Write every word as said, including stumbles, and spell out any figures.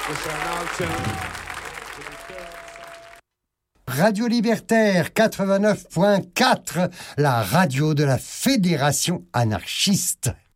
Radio Libertaire quatre-vingt-neuf point quatre, la radio de la Fédération anarchiste.